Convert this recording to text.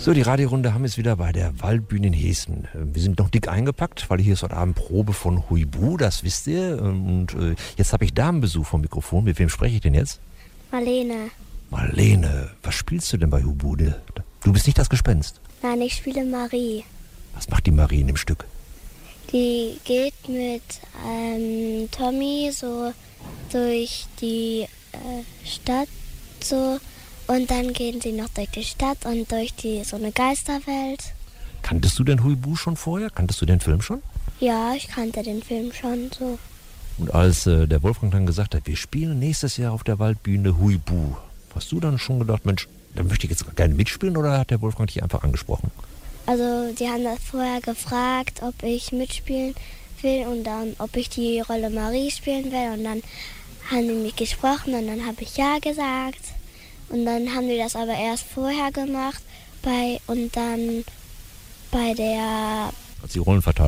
So, die Radiorunde haben es wieder bei der Waldbühne in Heeßen. Wir sind noch dick eingepackt, weil hier ist heute Abend Probe von Huibu, das wisst ihr. Und jetzt habe ich Damenbesuch vom Mikrofon. Mit wem spreche ich denn jetzt? Marlene. Marlene, was spielst du denn bei Huibu? Du bist nicht das Gespenst. Nein, ich spiele Marie. Was macht die Marie in dem Stück? Die geht mit Tommy so durch die Stadt so und dann gehen sie noch durch die Stadt und durch so eine Geisterwelt. Kanntest du denn Huibu schon vorher? Kanntest du den Film schon? Ja, ich kannte den Film schon so. Und als der Wolfgang dann gesagt hat, wir spielen nächstes Jahr auf der Waldbühne Huibu, hast du dann schon gedacht, Mensch, dann möchte ich jetzt gerne mitspielen, oder hat der Wolfgang dich einfach angesprochen? Also die haben das vorher gefragt, ob ich mitspielen will und dann, ob ich die Rolle Marie spielen will. Und dann haben die mich gesprochen und dann habe ich ja gesagt. Und dann haben die das aber erst vorher gemacht und dann bei der... Als die Rollen verteilt